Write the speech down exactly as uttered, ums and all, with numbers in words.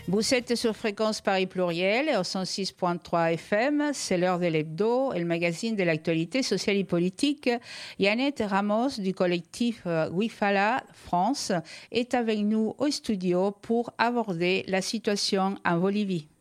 Vous êtes sur Fréquence Paris Pluriel au cent six virgule trois F M. C'est l'heure de l'hebdo, le magazine de l'actualité sociale et politique. Yannette Ramos du collectif Wifala France est avec nous au studio pour aborder la situation en Bolivie.